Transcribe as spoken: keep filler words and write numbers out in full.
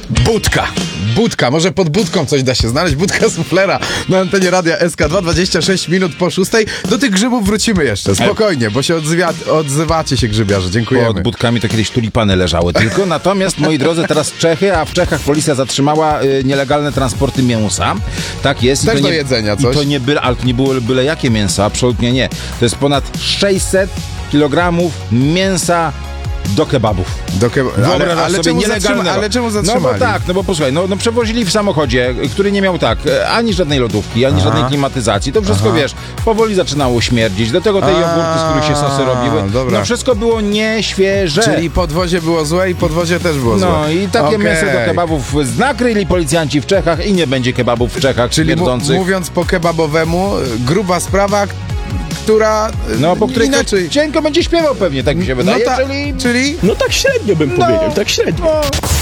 Budka. Budka. Może pod budką coś da się znaleźć. Budka suflera na antenie Radia S K dwa, dwadzieścia sześć minut po szóstej. Do tych grzybów wrócimy jeszcze. Spokojnie, bo się odzywia, odzywacie się, grzybiarze. Dziękujemy. Pod budkami to kiedyś tulipany leżały tylko. Natomiast, moi drodzy, teraz Czechy, a w Czechach policja zatrzymała y, nielegalne transporty mięsa. Tak jest. I Też to do nie, jedzenia coś? I to nie byle, ale to nie było byle jakie mięso, absolutnie nie. To jest ponad sześćset kilogramów mięsa do kebabów. Do keb... ale, Wyobrażasz ale, sobie czemu nielegalnego. zatrzyma... ale czemu No zatrzymali? bo tak, no bo posłuchaj, no, no przewozili w samochodzie, który nie miał tak, ani żadnej lodówki, ani Aha. żadnej klimatyzacji. To wszystko, Aha. wiesz, powoli zaczynało śmierdzić. Do tego te A, jogurty, z których się sosy robiły. dobra. No wszystko było nieświeże. Czyli podwozie było złe i podwozie też było złe. No i takie Okej. mięso do kebabów nakryli policjanci w Czechach i nie będzie kebabów w Czechach Czyli mu, śmierdzących. mówiąc po kebabowemu, gruba sprawa, która No, po której inaczej... cienko będzie śpiewał pewnie, tak mi się wydaje. No ta, czyli... czyli... No tak średnio bym No. powiedział, tak średnio. No.